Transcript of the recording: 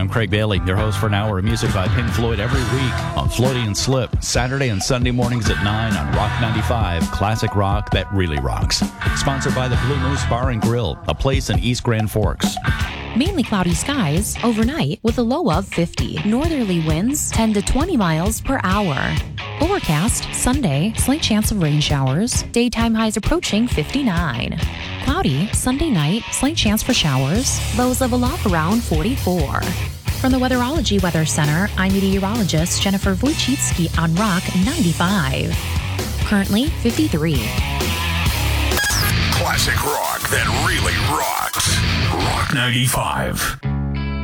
I'm Craig Bailey, your host for an hour of music by Pink Floyd every week on Floaty and Slip, Saturday and Sunday mornings at 9 on Rock 95, classic rock that really rocks. Sponsored by the Blue Moose Bar and Grill, a place in East Grand Forks. Mainly cloudy skies overnight with a low of 50. Northerly winds 10 to 20 miles per hour. Overcast Sunday, slight chance of rain showers. Daytime highs approaching 59. Cloudy Sunday night, slight chance for showers. Lows level off around 44. From the Weatherology Weather Center, I'm meteorologist Jennifer Wojcicki on Rock 95. Currently 53. Classic rock that really rocks. Rock 95.